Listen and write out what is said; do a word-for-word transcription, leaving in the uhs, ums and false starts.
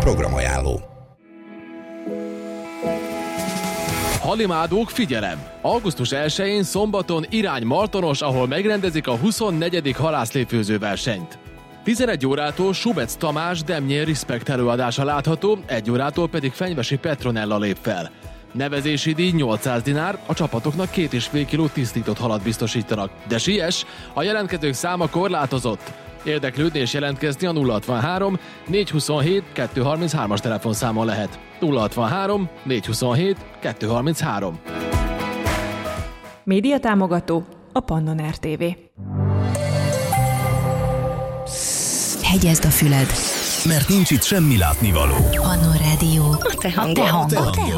Programajánló. Halimádók, figyelem! augusztus elsején szombaton irány Martonos, ahol megrendezik a huszonnegyedik halászlépfőző versenyt. tizenegy órától Subec Tamás Demnyér Respect előadása látható, egy órától pedig Fenyvesi Petronella lép fel. Nevezési díj nyolcszáz dinár, a csapatoknak két és fél kiló tisztított halat biztosítanak. De siess, a jelentkezők száma korlátozott. Érdeklődni és jelentkezni a nulla hatvanhárom négyszázhuszonhét kétszázharminchárom-as telefonszámon lehet. nulla hatvanhárom négyszázhuszonhét kétszázharminchárom. Média támogató a Pannon er té vé. Hegyezd a füled, Mert nincs itt semmi látnivaló. Pannon Rádió. A te hangod. A te hangod.